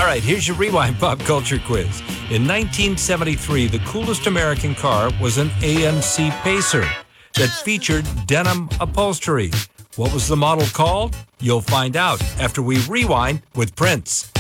right, here's your Rewind Pop Culture Quiz. In 1973, the coolest American car was an AMC Pacer that featured denim upholstery. What was the model called? You'll find out after we rewind with Prince.